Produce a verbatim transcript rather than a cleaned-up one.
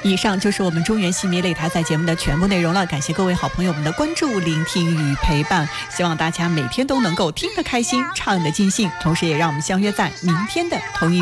以上就是我们中原戏迷擂台赛节目的全部内容了，感谢各位好朋友们的关注、聆听与陪伴，希望大家每天都能够听得开心，唱得尽兴，同时也让我们相约在明天的同一